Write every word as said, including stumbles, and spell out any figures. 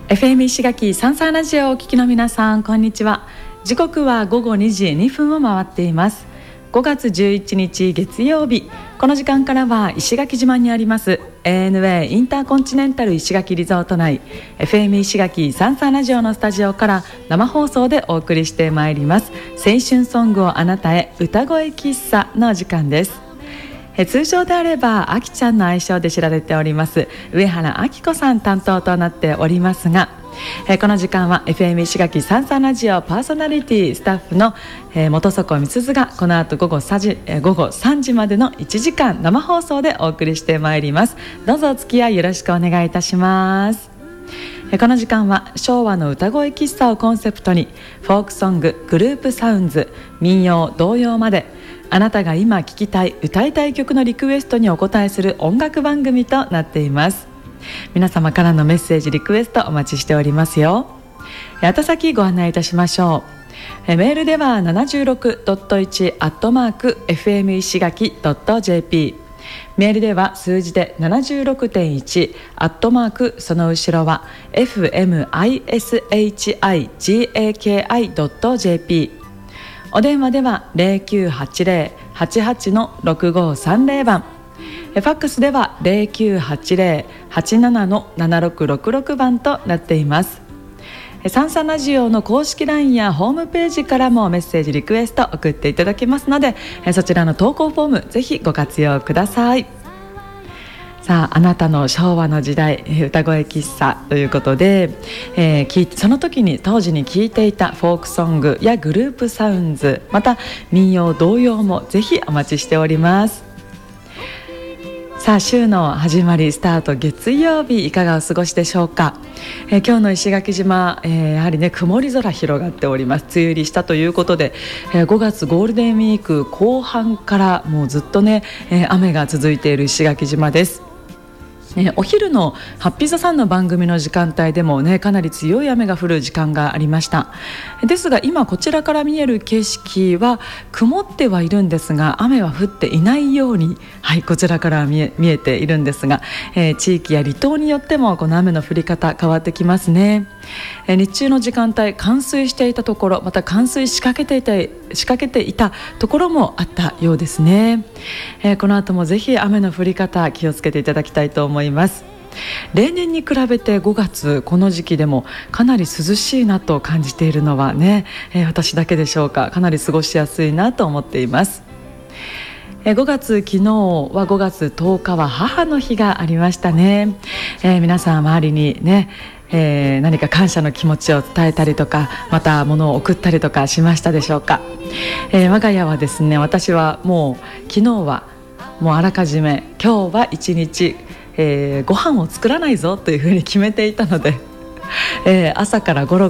エフエム 石垣サンサーラジオをお聞きの皆さん、こんにちは。時刻はごごにじにふんを回っています。ごがつじゅういちにち月曜日、この時間からは石垣島にあります エーエヌエー インターコンチネンタル石垣リゾート内 エフエム 石垣サンサーラジオのスタジオから生放送でお送りしてまいります。青春ソングをあなたへ、歌声喫茶の時間です。え通常であればあきちゃんの愛称で知られております上原あき子さん担当となっておりますが、えこの時間は エフエム 石垣サンサーラジオパーソナリティスタッフの、えー、本底みつずがこの後午後さんじ、えー、午後さんじまでのいちじかん生放送でお送りしてまいります。どうぞお付き合いよろしくお願いいたします。えこの時間は昭和の歌声喫茶をコンセプトにフォークソング、グループサウンズ、民謡、童謡まであなたが今聴きたい歌いたい曲のリクエストにお答えする音楽番組となっています。皆様からのメッセージ、リクエストお待ちしておりますよ。宛先ご案内いたしましょう。メールでは ななじゅうろくてんいち アットマーク エフエム 石垣 ドット ジェーピー、 メールでは数字で ななじゅうろくてんいち アットマークその後ろは エフエム アイエスエイチアイジーエーケーアイ ドット ジェーピー、お電話では ゼロきゅうはちゼロ はちはち ろくごさんゼロ 番、ファックスでは ゼロきゅうはちゼロ はちなな ななろくろくろく 番となっています。サンサーラジオの公式 ライン やホームページからもメッセージ、リクエスト送っていただけますので、そちらの投稿フォームぜひご活用ください。さあ、あなたの昭和の時代歌声喫茶ということで、えー、聞いてその時に当時に聴いていたフォークソングやグループサウンズ、また民謡、童謡もぜひお待ちしております。さあ、週の始まりスタート月曜日、いかがお過ごしでしょうか。えー、今日の石垣島、えー、やはりね曇り空広がっております。梅雨入りしたということで、えー、ごがつゴールデンウィーク後半からもうずっとね、えー、雨が続いている石垣島です。えー、お昼のハッピーザさんの番組の時間帯でもねかなり強い雨が降る時間がありました。ですが今こちらから見える景色は曇ってはいるんですが雨は降っていないように、はい、こちらから見え、見えているんですが、えー、地域や離島によってもこの雨の降り方変わってきますね。えー、日中の時間帯冠水していたところ、また冠水しかけていた仕掛けていたところもあったようですね。えー、この後もぜひ雨の降り方気をつけていただきたいと思います。例年に比べてごがつこの時期でもかなり涼しいなと感じているのはね、えー、私だけでしょうか。かなり過ごしやすいなと思っています。えー、ごがつ昨日はごがつとおかは母の日がありましたね。えー、皆さん周りにねえー、何か感謝の気持ちを伝えたりとか、また物を送ったりとかしましたでしょうか。えー、我が家はですね、私はもう昨日はもうあらかじめ今日は一日、えー、ご飯を作らないぞというふうに決めていたので、えー、朝からゴロ